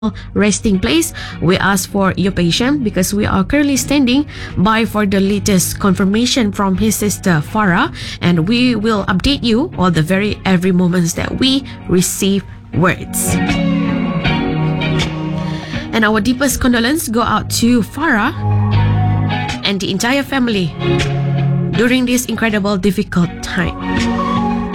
resting place. We ask for your patience because we are currently standing by for the latest confirmation from his sister Farah, and we will update you all the every moments that we receive words. And our deepest condolence go out to Farah and the entire family during this incredible difficult time.